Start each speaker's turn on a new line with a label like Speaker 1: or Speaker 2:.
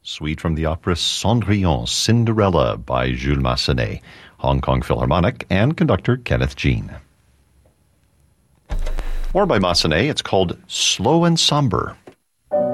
Speaker 1: Suite from the opera Cendrillon, Cinderella by Jules Massenet, Hong Kong Philharmonic, and conductor Kenneth Jean. More by Massenet. It's called Slow and Somber.